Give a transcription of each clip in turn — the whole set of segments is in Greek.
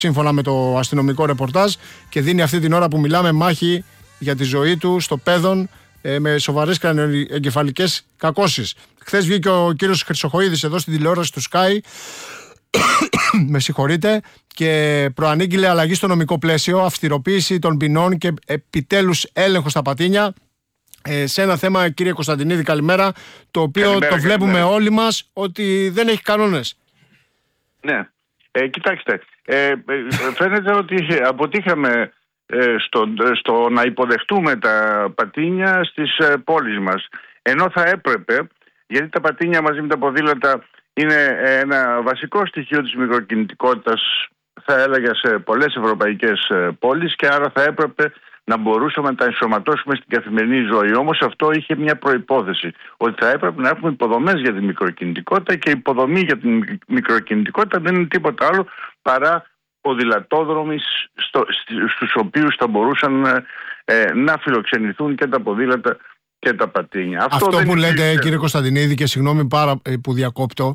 σύμφωνα με το αστυνομικό ρεπορτάζ, και δίνει αυτή την ώρα που μιλάμε μάχη για τη ζωή του στο Πέδον με σοβαρές κρανιοεγκεφαλικές κακώσεις. Χθες βγήκε ο κύριος Χρυσοχοΐδης εδώ στην τηλεόραση του Sky, με συγχωρείτε, και προανήγγειλε αλλαγή στο νομικό πλαίσιο, αυστηροποίηση των ποινών και επιτέλους έλεγχο στα πατίνια. Σε ένα θέμα, κύριε Κωνσταντινίδη, καλημέρα, το οποίο το βλέπουμε όλοι μας ότι δεν έχει κανόνες. Ναι, κοιτάξτε, φαίνεται ότι αποτύχαμε στο να υποδεχτούμε τα πατίνια στις πόλεις μας. Ενώ θα έπρεπε, γιατί τα πατίνια μαζί με τα ποδήλατα είναι ένα βασικό στοιχείο της μικροκινητικότητας, θα έλεγα, σε πολλές ευρωπαϊκές πόλεις, και άρα θα έπρεπε να μπορούσαμε να τα ενσωματώσουμε στην καθημερινή ζωή. Όμως αυτό είχε μια προϋπόθεση, ότι θα έπρεπε να έχουμε υποδομές για τη μικροκινητικότητα, και η υποδομή για τη μικροκινητικότητα δεν είναι τίποτα άλλο παρά ποδηλατόδρομοι στους οποίους θα μπορούσαν να φιλοξενηθούν και τα ποδήλατα και τα πατίνια. Αυτό που λέτε, κύριε Κωνσταντινίδη, και συγγνώμη που διακόπτω,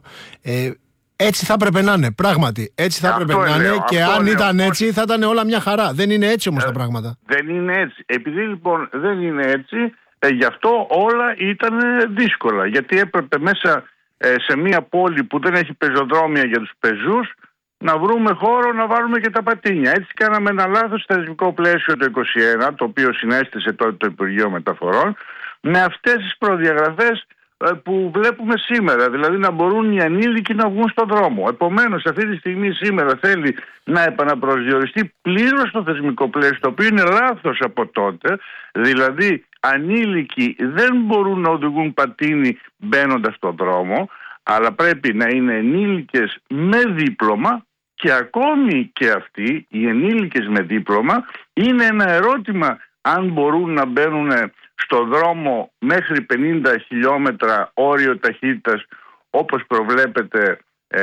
έτσι θα έπρεπε να είναι, πράγματι. Έτσι θα έπρεπε να είναι, και αν ήταν έτσι θα ήταν όλα μια χαρά. Δεν είναι έτσι όμως τα πράγματα. Δεν είναι έτσι. Επειδή λοιπόν δεν είναι έτσι, γι' αυτό όλα ήταν δύσκολα. Γιατί έπρεπε μέσα σε μια πόλη που δεν έχει πεζοδρόμια για τους πεζούς να βρούμε χώρο να βάλουμε και τα πατίνια. Έτσι κάναμε ένα λάθος στο θεσμικό πλαίσιο το 2021, το οποίο συνέστησε τότε το Υπουργείο Μεταφορών, με αυτές τις προδιαγραφές που βλέπουμε σήμερα, δηλαδή να μπορούν οι ανήλικοι να βγουν στον δρόμο. Επομένως, αυτή τη στιγμή σήμερα θέλει να επαναπροσδιοριστεί πλήρως το θεσμικό πλαίσιο, το οποίο είναι λάθος από τότε. Δηλαδή, ανήλικοι δεν μπορούν να οδηγούν πατίνι μπαίνοντας στον δρόμο, αλλά πρέπει να είναι ενήλικες με δίπλωμα, και ακόμη και αυτοί οι ενήλικες με δίπλωμα είναι ένα ερώτημα αν μπορούν να μπαίνουν στο δρόμο μέχρι 50 χιλιόμετρα όριο ταχύτητας όπως προβλέπεται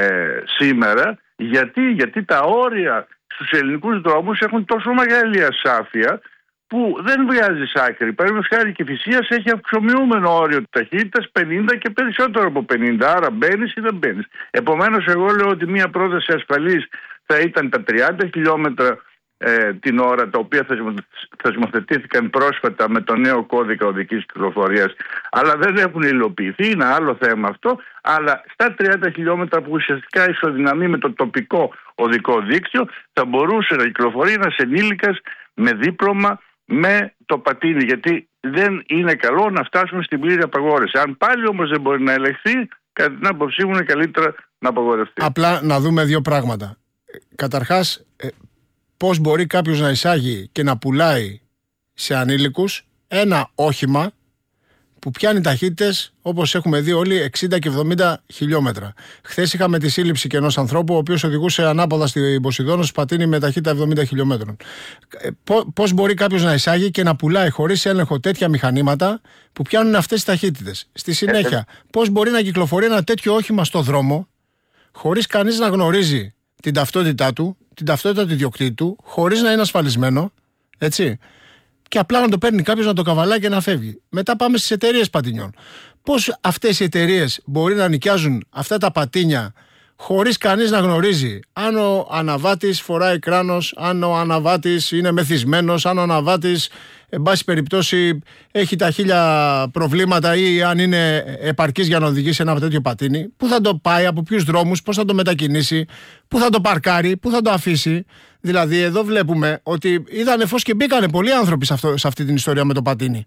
σήμερα. Γιατί τα όρια στους ελληνικούς δρόμους έχουν τόσο μεγάλη ασάφεια που δεν βγάζει άκρη. Παραδείγματος χάρη, η Κηφισίας έχει αυξομοιούμενο όριο ταχύτητας 50 και περισσότερο από 50, άρα μπαίνεις ή δεν μπαίνεις. Επομένως, εγώ λέω ότι μια πρόταση ασφαλής θα ήταν τα 30 χιλιόμετρα την ώρα, τα οποία θεσμοθετήθηκαν πρόσφατα με το νέο κώδικα οδικής κυκλοφορίας, αλλά δεν έχουν υλοποιηθεί, είναι άλλο θέμα αυτό. Αλλά στα 30 χιλιόμετρα, που ουσιαστικά ισοδυναμεί με το τοπικό οδικό δίκτυο, θα μπορούσε να κυκλοφορεί ένας ενήλικας με δίπλωμα με το πατίνι, γιατί δεν είναι καλό να φτάσουμε στην πλήρη απαγόρευση. Αν πάλι όμως δεν μπορεί να ελεγχθεί, κατά την άποψή μου είναι καλύτερα να απαγορευτεί. Απλά να δούμε δύο πράγματα. Καταρχάς, πώς μπορεί κάποιος να εισάγει και να πουλάει σε ανήλικους ένα όχημα που πιάνει ταχύτητες, όπως έχουμε δει όλοι, 60 και 70 χιλιόμετρα. Χθες είχαμε τη σύλληψη και ενός ανθρώπου, ο οποίος οδηγούσε ανάποδα στην Ποσειδώνα πατίνι με ταχύτητα 70 χιλιόμετρων. Πώς μπορεί κάποιος να εισάγει και να πουλάει χωρίς έλεγχο τέτοια μηχανήματα που πιάνουν αυτές τις ταχύτητες? Στη συνέχεια, πώς μπορεί να κυκλοφορεί ένα τέτοιο όχημα στο δρόμο χωρίς κανείς να γνωρίζει την ταυτότητά του, την ταυτότητα του ιδιοκτήτη του, χωρίς να είναι ασφαλισμένο, έτσι, και απλά να το παίρνει κάποιος, να το καβαλάει και να φεύγει? Μετά πάμε στις εταιρείες πατινιών. Πώς αυτές οι εταιρείες μπορεί να νοικιάζουν αυτά τα πατίνια χωρίς κανείς να γνωρίζει αν ο αναβάτης φοράει κράνος, αν ο αναβάτης είναι μεθυσμένος, αν ο αναβάτης, εν πάση περιπτώσει, έχει τα χίλια προβλήματα, ή αν είναι επαρκής για να οδηγήσει ένα τέτοιο πατίνι? Πού θα το πάει, από ποιους δρόμους, πώς θα το μετακινήσει, πού θα το παρκάρει, πού θα το αφήσει? Δηλαδή, εδώ βλέπουμε ότι είδανε φως και μπήκανε πολλοί άνθρωποι σε αυτή την ιστορία με το πατίνι.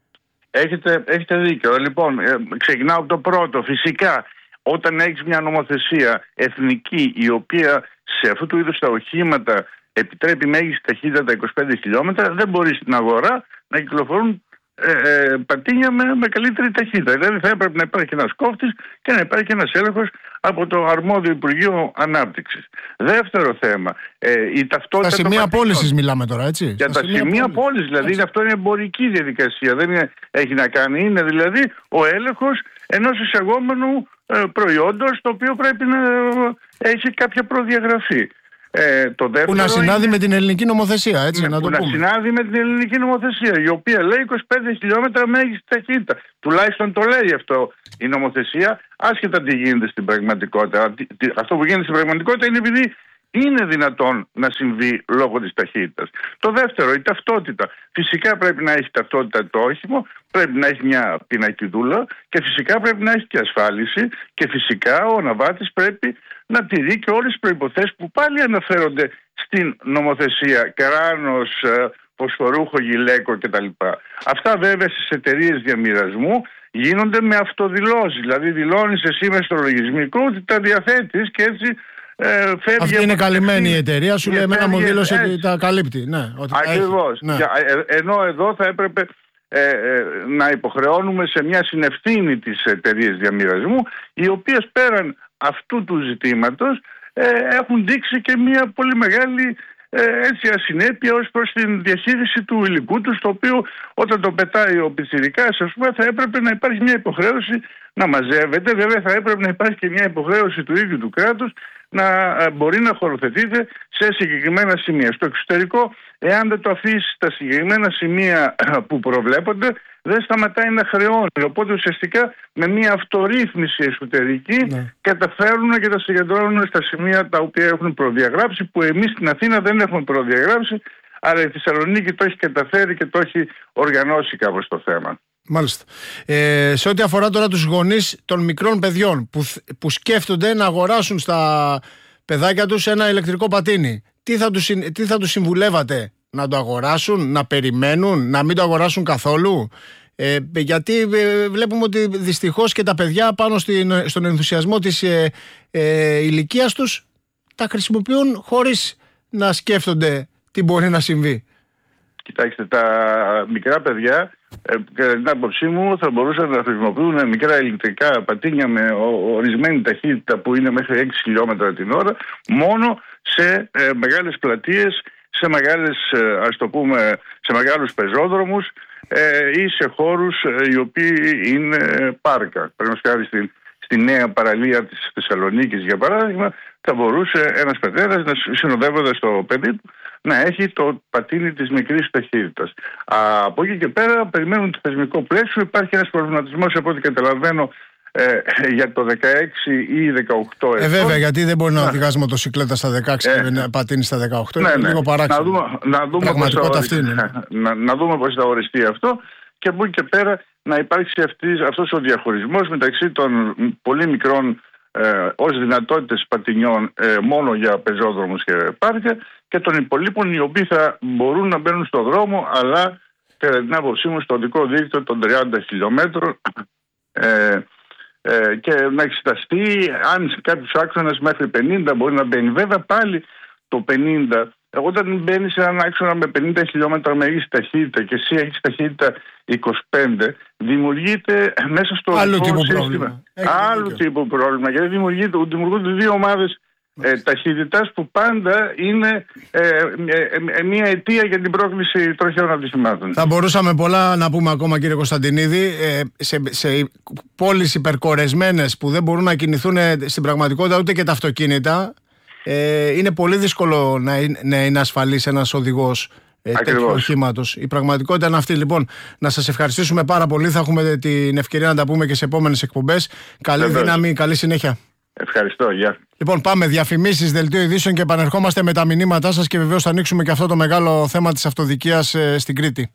Έχετε δίκιο. Λοιπόν, ξεκινάω από το πρώτο. Φυσικά, όταν έχεις μια νομοθεσία εθνική, η οποία σε αυτού του είδους τα οχήματα επιτρέπει μέγιστη ταχύτητα τα 25 χιλιόμετρα, δεν μπορεί στην αγορά να κυκλοφορούν πατίνια με καλύτερη ταχύτητα. Δηλαδή θα έπρεπε να υπάρχει ένας κόφτης και να υπάρχει ένας έλεγχος από το αρμόδιο Υπουργείο Ανάπτυξης. Δεύτερο θέμα, η ταυτότητα. Τα σημεία πώλησης μιλάμε τώρα, έτσι. Για τα σημεία πώλησης, δηλαδή αυτό είναι εμπορική διαδικασία. Δεν έχει να κάνει. Είναι δηλαδή ο έλεγχος ενός εισαγόμενου προϊόντος, το οποίο πρέπει να έχει κάποια προδιαγραφή. Το δεύτερο, που να συνάδει με την ελληνική νομοθεσία, έτσι, να το πούμε. Να συνάδει με την ελληνική νομοθεσία, η οποία λέει 25 χιλιόμετρα μέγιστη ταχύτητα. Τουλάχιστον το λέει αυτό η νομοθεσία, άσχετα τι γίνεται στην πραγματικότητα. Αυτό που γίνεται στην πραγματικότητα είναι επειδή είναι δυνατόν να συμβεί λόγω της ταχύτητας. Το δεύτερο, η ταυτότητα. Φυσικά πρέπει να έχει ταυτότητα το όχημα, πρέπει να έχει μια πινακιδούλα και φυσικά πρέπει να έχει και ασφάλιση και φυσικά ο ναυάτης πρέπει να τηρεί και όλες τις προϋποθέσεις που πάλι αναφέρονται στην νομοθεσία, κράνος, φωσφορούχο, γυλαίκο κτλ. Αυτά βέβαια στις εταιρείες διαμοιρασμού γίνονται με αυτοδηλώσεις. Δηλαδή δηλώνεις εσύ μες στο λογισμικό ότι τα διαθέτεις και έτσι φεύγει. Αυτή είναι καλυμμένη η εταιρεία, σου λέει εμένα μου δήλωσε ότι τα καλύπτει. Ναι, ακριβώς. Ναι. Ενώ εδώ θα έπρεπε να υποχρεώνουμε σε μια συνευθύνη τις εταιρείες διαμοιρασμού, οι οποίες πέραν αυτού του ζητήματος έχουν δείξει και μια πολύ μεγάλη ασυνέπεια ως προς την διαχείριση του υλικού τους, το οποίο όταν το πετάει ο πιτσιρικάς, ας πούμε, θα έπρεπε να υπάρχει μια υποχρέωση να μαζεύεται. Βέβαια θα έπρεπε να υπάρχει και μια υποχρέωση του ίδιου του κράτους να μπορεί να χωροθετείται σε συγκεκριμένα σημεία. Στο εξωτερικό, εάν δεν το αφήσει στα συγκεκριμένα σημεία που προβλέπονται, δεν σταματάει να χρεώνει. Οπότε ουσιαστικά με μια αυτορύθμιση εσωτερική καταφέρουν και τα συγκεντρώνουν στα σημεία τα οποία έχουν προδιαγράψει, που εμείς στην Αθήνα δεν έχουμε προδιαγράψει, αλλά η Θεσσαλονίκη το έχει καταφέρει και το έχει οργανώσει κάπως το θέμα. Μάλιστα. Σε ό,τι αφορά τώρα τους γονείς των μικρών παιδιών που σκέφτονται να αγοράσουν στα παιδάκια τους ένα ηλεκτρικό πατίνι, τι θα τους συμβουλεύατε? Να το αγοράσουν, να περιμένουν, να μην το αγοράσουν καθόλου? Γιατί βλέπουμε ότι δυστυχώς και τα παιδιά πάνω στον ενθουσιασμό της ηλικίας τους τα χρησιμοποιούν χωρίς να σκέφτονται τι μπορεί να συμβεί. Κοιτάξτε, τα μικρά παιδιά, κατά την άποψή μου, θα μπορούσαν να χρησιμοποιούν μικρά ηλεκτρικά πατίνια με ορισμένη ταχύτητα που είναι μέχρι 6 χιλιόμετρα την ώρα, μόνο σε μεγάλες πλατείες, σε μεγάλες, ας το πούμε, σε μεγάλους πεζόδρομους ή σε χώρους οι οποίοι είναι πάρκα. Πρέπει να σκάρει στη νέα παραλία της Θεσσαλονίκης, για παράδειγμα, θα μπορούσε ένας πατέρας, συνοδεύοντας το παιδί του, να έχει το πατίνι της μικρής ταχύτητας. Από εκεί και πέρα περιμένουν το θεσμικό πλαίσιο. Υπάρχει ένας προβληματισμός, από ό,τι καταλαβαίνω, για το 16 ή 18 ετών. Βέβαια, γιατί δεν μπορεί να οδηγάς μοτοσυκλέτα στα 16 και να πατίνει στα 18. Είναι λίγο παράξενο. Να δούμε πώς θα οριστεί αυτό και από εκεί και πέρα να υπάρξει αυτός ο διαχωρισμός μεταξύ των πολύ μικρών ως δυνατότητες πατινιών μόνο για πεζόδρομους και πάρκια και των υπολείπων, οι οποίοι θα μπορούν να μπαίνουν στο δρόμο, αλλά κατά την άποψή μου στο οδικό δίκτυο των 30 χιλιόμετρων και να εξεταστεί αν σε κάποιους άξονες μέχρι 50 μπορεί να μπαίνει. Βέβαια πάλι το 50, όταν μπαίνει σε έναν άξονα με 50 χιλιόμετρα μέγιστη ταχύτητα και εσύ έχεις ταχύτητα 25, δημιουργείται μέσα στο άλλο τύπου πρόβλημα. Άλλο τύπου πρόβλημα, γιατί δημιουργούνται δύο ομάδες ταχύτητας που πάντα είναι μια αιτία για την πρόκληση τροχαίων ατυχημάτων. Θα μπορούσαμε πολλά να πούμε ακόμα, κύριε Κωνσταντινίδη. Σε πόλεις υπερκορεσμένες που δεν μπορούν να κινηθούν στην πραγματικότητα ούτε και τα αυτοκίνητα, είναι πολύ δύσκολο να είναι ασφαλής ένας οδηγός τέτοιου οχήματος. Η πραγματικότητα είναι αυτή. Λοιπόν, να σας ευχαριστήσουμε πάρα πολύ. Θα έχουμε την ευκαιρία να τα πούμε και σε επόμενες εκπομπές. Καλή δύναμη, καλή συνέχεια. Ευχαριστώ, γεια. Λοιπόν, πάμε διαφημίσεις, δελτίο ειδήσεων και επανερχόμαστε με τα μηνύματά σας και βεβαίως θα ανοίξουμε και αυτό το μεγάλο θέμα της αυτοδικίας στην Κρήτη.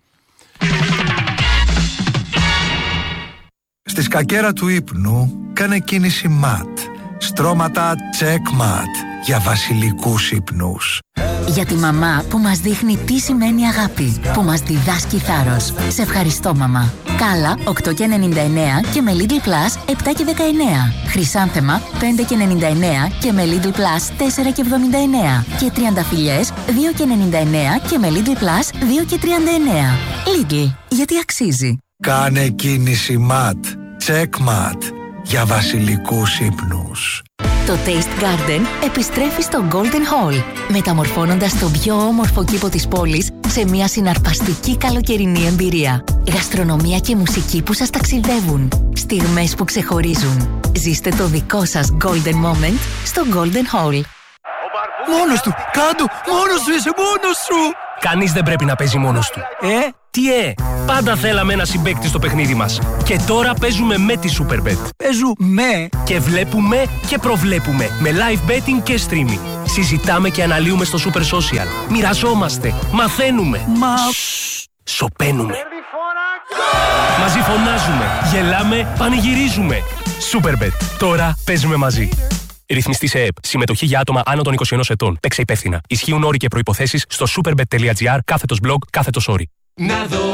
Στη σκακέρα του ύπνου κάνε κίνηση ματ. Στρώματα check mat για βασιλικούς ύπνους. Για τη μαμά που μας δείχνει τι σημαίνει αγάπη, που μας διδάσκει θάρρος. Σε ευχαριστώ, μαμά. Κάλα 8,99 και με Lidl Plus 7,19. Χρυσάνθεμα 5,99 και με Lidl Plus 4,79. Και τριανταφυλλιές 2,99 και με Lidl Plus 2,39. Lidl, γιατί αξίζει. Κάνε κίνηση ματ. Check mat για βασιλικούς ύπνους. Το Taste Garden επιστρέφει στο Golden Hall, μεταμορφώνοντας τον πιο όμορφο κήπο της πόλης σε μια συναρπαστική καλοκαιρινή εμπειρία. Γαστρονομία και μουσική που σας ταξιδεύουν, στιγμές που ξεχωρίζουν. Ζήστε το δικό σας Golden Moment στο Golden Hall. Μόνος του! Κάντο! Μόνος σου! Είσαι μόνος σου! Κανείς δεν πρέπει να παίζει μόνος του. Τι Πάντα θέλαμε ένα συμπαίκτη στο παιχνίδι μας. Και τώρα παίζουμε με τη Superbet. Παίζουμε και βλέπουμε και προβλέπουμε. Με live betting και streaming. Συζητάμε και αναλύουμε στο Super Social. Μοιραζόμαστε. Μαθαίνουμε. Σωπαίνουμε. Μαζί φωνάζουμε. Γελάμε. Πανηγυρίζουμε. Superbet. Τώρα παίζουμε μαζί. Ρυθμιστή σε ΕΕΠ. Συμμετοχή για άτομα άνω των 21 ετών. Παίξε υπεύθυνα. Ισχύουν όροι και προϋποθέσεις στο superbet.gr/blog/όροι.